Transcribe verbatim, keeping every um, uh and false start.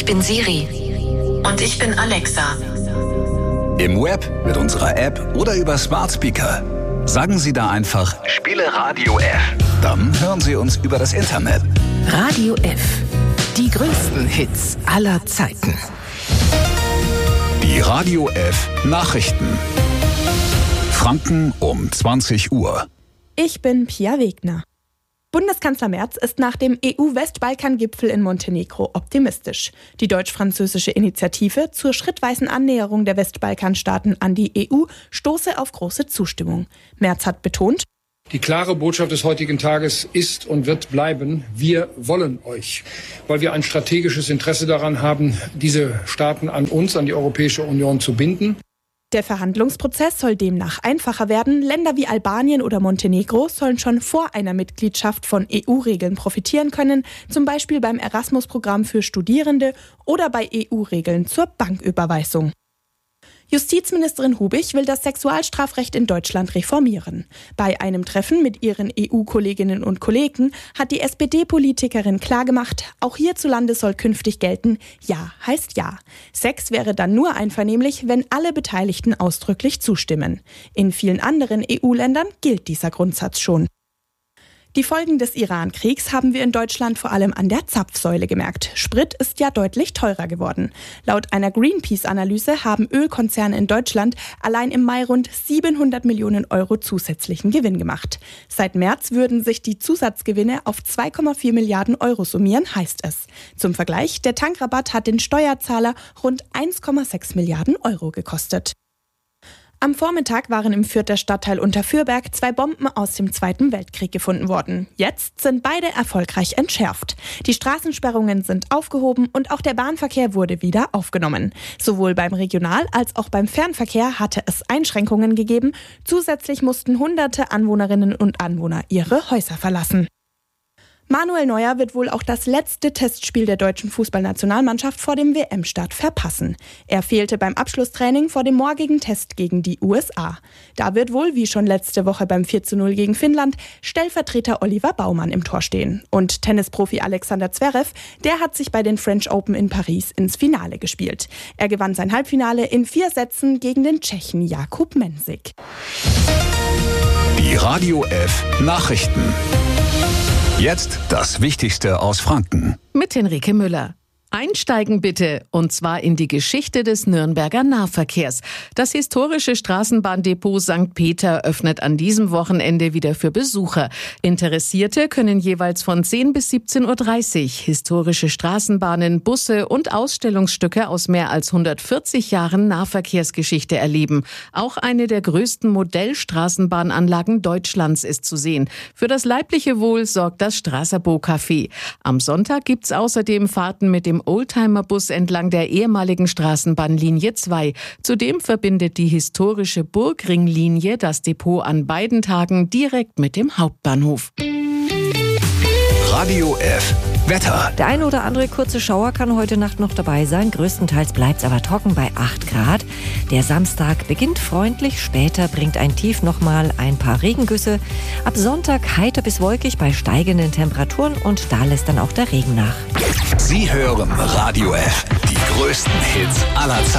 bin Siri. Und ich bin Alexa. Im Web, mit unserer App oder über Smart Speaker. Sagen Sie da einfach, spiele Radio F. Dann hören Sie uns über das Internet. Radio F. Die größten Hits aller Zeiten. Die Radio F Nachrichten. Franken um zwanzig Uhr. Ich bin Pia Wegner. Bundeskanzler Merz ist nach dem E U-Westbalkan-Gipfel in Montenegro optimistisch. Die deutsch-französische Initiative zur schrittweisen Annäherung der Westbalkanstaaten an die E U stoße auf große Zustimmung. Merz hat betont: Die klare Botschaft des heutigen Tages ist und wird bleiben: Wir wollen euch, weil wir ein strategisches Interesse daran haben, diese Staaten an uns, an die Europäische Union zu binden. Der Verhandlungsprozess soll demnach einfacher werden. Länder wie Albanien oder Montenegro sollen schon vor einer Mitgliedschaft von E U-Regeln profitieren können, zum Beispiel beim Erasmus-Programm für Studierende oder bei E U-Regeln zur Banküberweisung. Justizministerin Hubich will das Sexualstrafrecht in Deutschland reformieren. Bei einem Treffen mit ihren E U-Kolleginnen und Kollegen hat die S P D-Politikerin klargemacht, auch hierzulande soll künftig gelten: Ja heißt Ja. Sex wäre dann nur einvernehmlich, wenn alle Beteiligten ausdrücklich zustimmen. In vielen anderen E U-Ländern gilt dieser Grundsatz schon. Die Folgen des Iran-Kriegs haben wir in Deutschland vor allem an der Zapfsäule gemerkt. Sprit ist ja deutlich teurer geworden. Laut einer Greenpeace-Analyse haben Ölkonzerne in Deutschland allein im Mai rund siebenhundert Millionen Euro zusätzlichen Gewinn gemacht. Seit März würden sich die Zusatzgewinne auf zwei Komma vier Milliarden Euro summieren, heißt es. Zum Vergleich, der Tankrabatt hat den Steuerzahler rund eins Komma sechs Milliarden Euro gekostet. Am Vormittag waren im Fürther Stadtteil Unterfürberg zwei Bomben aus dem Zweiten Weltkrieg gefunden worden. Jetzt sind beide erfolgreich entschärft. Die Straßensperrungen sind aufgehoben und auch der Bahnverkehr wurde wieder aufgenommen. Sowohl beim Regional- als auch beim Fernverkehr hatte es Einschränkungen gegeben. Zusätzlich mussten hunderte Anwohnerinnen und Anwohner ihre Häuser verlassen. Manuel Neuer wird wohl auch das letzte Testspiel der deutschen Fußballnationalmannschaft vor dem W M-Start verpassen. Er fehlte beim Abschlusstraining vor dem morgigen Test gegen die U S A. Da wird wohl, wie schon letzte Woche beim vier zu null gegen Finnland, Stellvertreter Oliver Baumann im Tor stehen. Und Tennisprofi Alexander Zverev, der hat sich bei den French Open in Paris ins Finale gespielt. Er gewann sein Halbfinale in vier Sätzen gegen den Tschechen Jakub Mensik. Die Radio F Nachrichten. Jetzt das Wichtigste aus Franken. Mit Henrike Müller. Einsteigen bitte, und zwar in die Geschichte des Nürnberger Nahverkehrs. Das historische Straßenbahndepot Sankt Peter öffnet an diesem Wochenende wieder für Besucher. Interessierte können jeweils von zehn bis siebzehn Uhr dreißig historische Straßenbahnen, Busse und Ausstellungsstücke aus mehr als hundertvierzig Jahren Nahverkehrsgeschichte erleben. Auch eine der größten Modellstraßenbahnanlagen Deutschlands ist zu sehen. Für das leibliche Wohl sorgt das Straßerbo Café. Am Sonntag gibt's außerdem Fahrten mit dem Oldtimer-Bus entlang der ehemaligen Straßenbahnlinie zwei. Zudem verbindet die historische Burgringlinie das Depot an beiden Tagen direkt mit dem Hauptbahnhof. Radio F Wetter. Der eine oder andere kurze Schauer kann heute Nacht noch dabei sein. Größtenteils bleibt es aber trocken bei acht Grad. Der Samstag beginnt freundlich. Später bringt ein Tief nochmal ein paar Regengüsse. Ab Sonntag heiter bis wolkig bei steigenden Temperaturen und da lässt dann auch der Regen nach. Sie hören Radio F, die größten Hits aller Zeiten.